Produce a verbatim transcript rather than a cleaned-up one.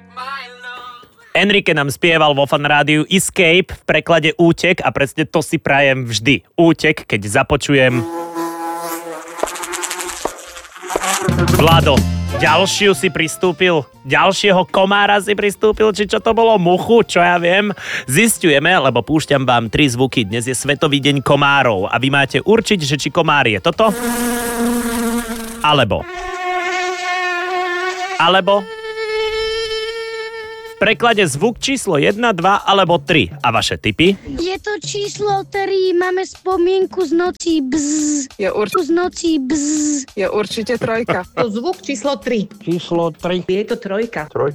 Enrique nám spieval vo Fan rádiu Escape, v preklade útek, a presne to si prajem vždy. Útek, keď započujem Vlado, ďalšiu si pristúpil, ďalšieho komára si pristúpil, či čo to bolo, muchu, čo ja viem. Zisťujeme, lebo púšťam vám tri zvuky. Dnes je Svetový deň komárov a vy máte určiť, že či komár je toto, alebo alebo v preklade zvuk číslo jedna, dva alebo tri. A vaše tipy? Je to číslo, ktorý máme spomienku z noci bzz. Je určite Z noci bzz. Je určite trojka. To zvuk číslo tri. Číslo tri. Je to trojka.